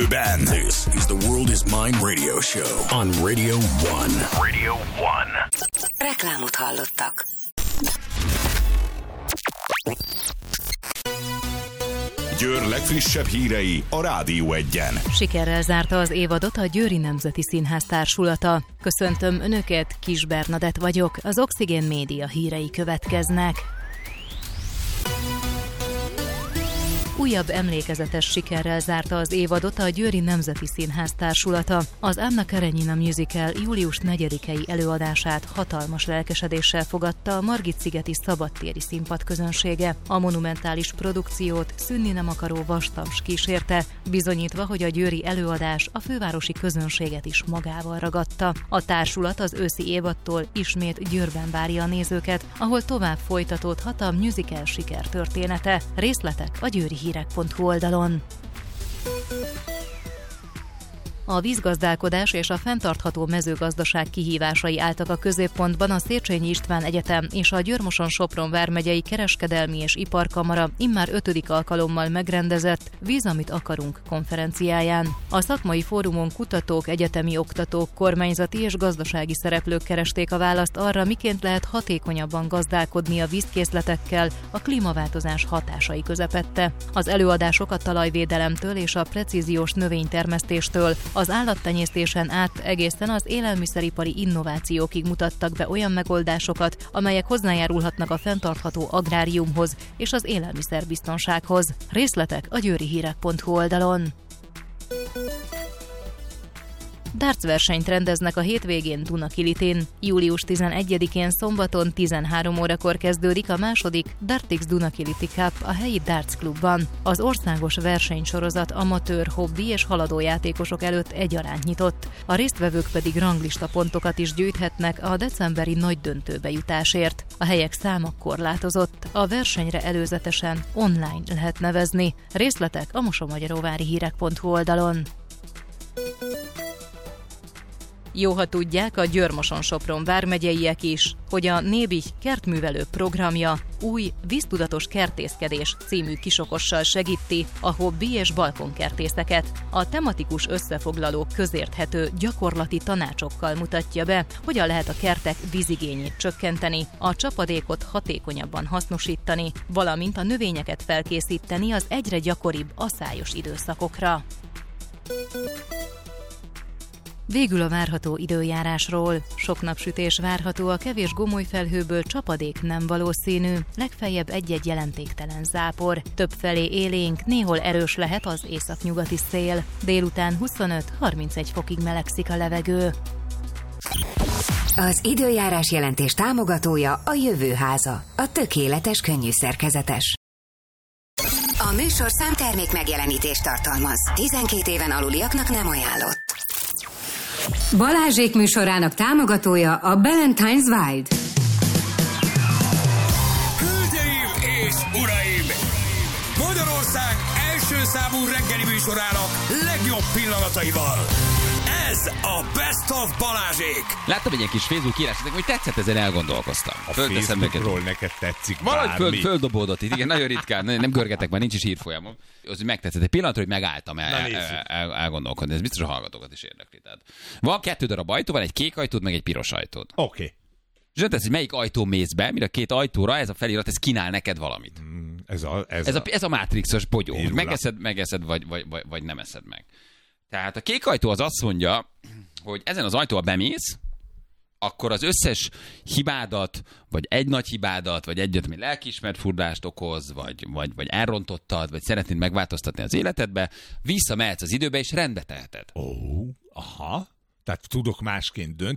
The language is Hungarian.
This is the World is Mine radio show on Radio 1. Radio 1. Reklámot hallottak. Győr legfrissebb hírei a Rádió 1-en. Sikerrel zárta az évadot a Győri Nemzeti Színház társulata. Köszöntöm Önöket, Kis Bernadett vagyok, az Oxigén Média hírei következnek. Újabb emlékezetes sikerrel zárta az évadot a Győri Nemzeti Színház társulata. Az Anna Karenina Musical július 4-i előadását hatalmas lelkesedéssel fogadta a Margit-szigeti szabadtéri színpad közönsége. A monumentális produkciót szűnni nem akaró vastams kísérte, bizonyítva, hogy a győri előadás a fővárosi közönséget is magával ragadta. A társulat az őszi évadtól ismét Győrben várja a nézőket, ahol tovább folytatódhat a musical sikertörténete. Részletek a győrihírek.hu oldalon. A vízgazdálkodás és a fenntartható mezőgazdaság kihívásai álltak a középpontban a Széchenyi István Egyetem és a Győr-Moson-Sopron vármegyei kereskedelmi és iparkamara immár 5. alkalommal megrendezett Víz, amit akarunk konferenciáján. A szakmai fórumon kutatók, egyetemi oktatók, kormányzati és gazdasági szereplők keresték a választ arra, miként lehet hatékonyabban gazdálkodni a vízkészletekkel a klímaváltozás hatásai közepette. Az előadások a talajvédelemtől és a precíziós növénytermesztéstől, az állattenyésztésen át egészen az élelmiszeripari innovációkig mutattak be olyan megoldásokat, amelyek hozzájárulhatnak a fenntartható agráriumhoz és az élelmiszerbiztonsághoz. Részletek a győrihírek.hu oldalon. Darts versenyt rendeznek a hétvégén Dunakilitén. Július 11-én szombaton 13 órakor kezdődik a második Dartix Dunakility Cup a helyi darts klubban. Az országos versenysorozat amatőr, hobbi és haladó játékosok előtt egyaránt nyitott. A résztvevők pedig ranglista pontokat is gyűjthetnek a decemberi nagy döntőbe jutásért. A helyek száma korlátozott. A versenyre előzetesen online lehet nevezni. Részletek a mosonmagyaróvári hírek.hu oldalon. Jó, ha tudják a Győr-Moson-Sopron vármegyeiek is, hogy a Nébih kertművelő programja új víztudatos kertészkedés című kisokossal segíti a hobbi és balkonkertészeket. A tematikus összefoglaló közérthető gyakorlati tanácsokkal mutatja be, hogyan lehet a kertek vízigényét csökkenteni, a csapadékot hatékonyabban hasznosítani, valamint a növényeket felkészíteni az egyre gyakoribb aszályos időszakokra. Végül a várható időjárásról. Sok napsütés várható, a kevés gomolyfelhőből csapadék nem valószínű, legfeljebb egy-egy jelentéktelen zápor. Többfelé élénk, néhol erős lehet az északnyugati szél. Délután 25-31 fokig melegszik a levegő. Az időjárás jelentés támogatója a Jövőháza, a tökéletes könnyűszerkezetes. A műsorszám termék megjelenítést tartalmaz. 12 éven aluliaknak nem ajánlott. Balázsék műsorának támogatója a Ballantines Wild. Hölgyeim és uraim! Magyarország első számú reggeli műsorának legjobb pillanataival. Ez a Best of Balázsék! Láttam egy ilyen kis Facebook írást, hogy tetszett, ezen elgondolkoztam. A Facebookról neked tetszik bármi. Valahogy földobódott itt, igen, nagyon ritkán, nem görgetek, már nincs is hírfolyamom. Az, hogy megtetszett. Egy pillanatra, hogy megálltam elgondolkodni, ez biztos a hallgatókat is érdekli. Tehát van 2 darab ajtó, van egy kék ajtód, meg egy piros ajtód. Oké. És tesz, hogy melyik ajtó mész be, mire a 2 ajtóra ez a felirat, ez kínál neked valamit. Ez a Matrixos bogyó. Megeszed vagy nem eszed meg. Tehát a kék ajtó az azt mondja, hogy ezen az ajtóval bemész, akkor az összes hibádat, vagy egy nagy hibádat, vagy egyet, ami lelkiismert furdást okoz, vagy elrontottad, vagy szeretnéd megváltoztatni az életedbe, visszamehetsz az időbe, és rendbe teheted. Aha. Tehát tudok másként dönteni.